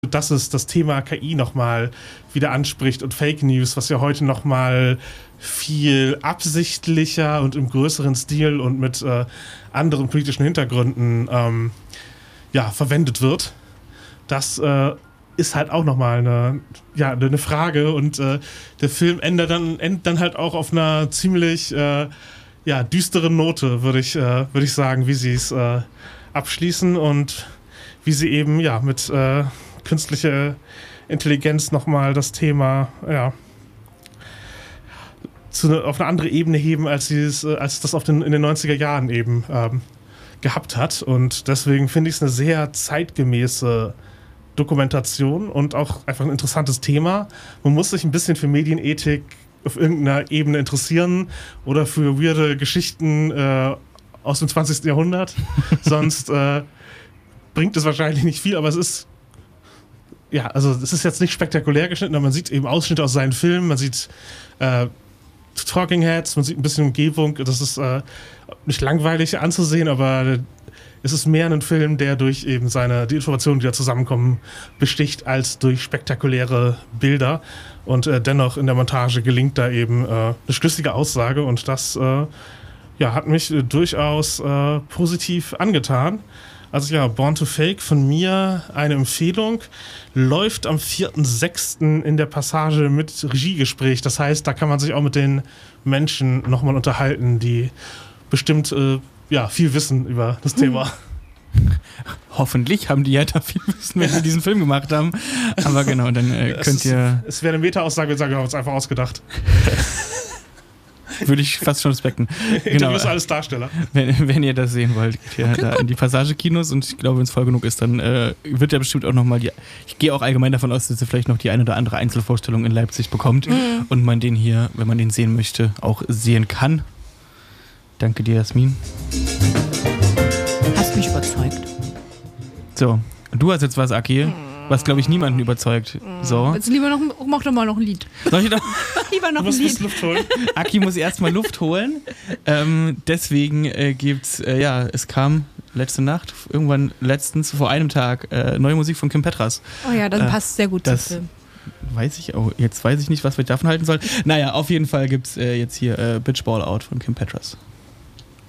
dass es das Thema KI nochmal wieder anspricht und Fake News, was ja heute nochmal viel absichtlicher und im größeren Stil und mit anderen politischen Hintergründen verwendet wird. Das ist halt auch nochmal eine Frage und der Film endet dann halt auch auf einer ziemlich düsteren Note, würde ich sagen, wie sie es abschließen und wie sie eben mit künstlicher Intelligenz nochmal das Thema auf eine andere Ebene heben, als das in den 90er Jahren eben gehabt hat. Und deswegen finde ich es eine sehr zeitgemäße Dokumentation und auch einfach ein interessantes Thema. Man muss sich ein bisschen für Medienethik auf irgendeiner Ebene interessieren oder für weirde Geschichten aus dem 20. Jahrhundert. Sonst bringt es wahrscheinlich nicht viel, aber es ist jetzt nicht spektakulär geschnitten, aber man sieht eben Ausschnitte aus seinen Filmen, man sieht Talking Heads, man sieht ein bisschen Umgebung. Das ist nicht langweilig anzusehen, aber es ist mehr ein Film, der durch eben die Informationen, die da zusammenkommen, besticht, als durch spektakuläre Bilder. Und dennoch in der Montage gelingt da eben eine schlüssige Aussage und das hat mich durchaus positiv angetan. Also Born to Fake von mir eine Empfehlung, läuft am 4.6. in der Passage mit Regiegespräch. Das heißt, da kann man sich auch mit den Menschen nochmal unterhalten, die bestimmt viel wissen über das Thema. Hoffentlich haben die ja da viel Wissen, wenn sie diesen Film gemacht haben. Aber genau, dann könnt ihr... Es wäre eine Meta-Aussage, wir haben uns einfach ausgedacht. Würde ich fast schon respekten. Genau. Ist alles Darsteller. Wenn ihr das sehen wollt, geht ihr da in die Passage-Kinos und ich glaube, wenn es voll genug ist, dann wird ja bestimmt auch nochmal ich gehe auch allgemein davon aus, dass ihr vielleicht noch die eine oder andere Einzelvorstellung in Leipzig bekommt und man den hier, wenn man den sehen möchte, auch sehen kann. Danke dir, Jasmin. Hast mich überzeugt. So, du hast jetzt was, Aki, was, glaube ich, niemanden überzeugt. So. Jetzt mach doch mal noch ein Lied. Soll ich doch? Lieber noch ein Lied. Luft holen. Aki muss erstmal Luft holen. Deswegen gibt's, es kam letzte Nacht, letztens, vor einem Tag, neue Musik von Kim Petras. Oh ja, das passt sehr gut zum Film. Jetzt weiß ich nicht, was wir davon halten sollen. Naja, auf jeden Fall gibt's jetzt hier Bitch Ball Out von Kim Petras.